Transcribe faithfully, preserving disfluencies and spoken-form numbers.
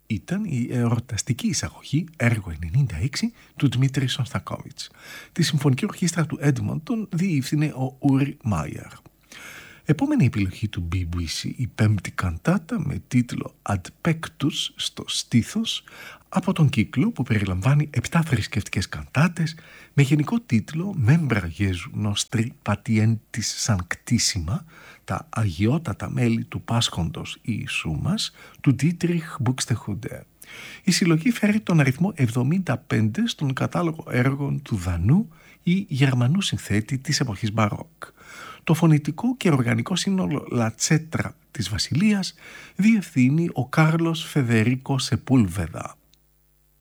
ήταν η εορταστική εισαγωγή, έργο ενενήντα έξι, του Δημήτρη Σωστακόβιτς. Τη Συμφωνική Ορχήστρα του Έντμοντον διεύθυνε ο Ούρι Μάιερ. Επόμενη επιλογή του μπι μπι σι, η πέμπτη καντάτα με τίτλο Ad Pectus, στο στήθος, από τον κύκλο που περιλαμβάνει επτά θρησκευτικές καντάτες με γενικό τίτλο Membra Jesu Nostri Patientis Sanctissima, τα αγιότατα μέλη του Πάσχοντος Ιησού μας, του Dietrich Buxtehude. Η συλλογή φέρει τον αριθμό εβδομήντα πέντε στον κατάλογο έργων του Δανού ή Γερμανού συνθέτη της εποχής Μπαρόκ. Το φωνητικό και οργανικό σύνολο Λατσέτρα της Βασιλείας διευθύνει ο Κάρλος Φεδερίκο Σεπούλβεδα.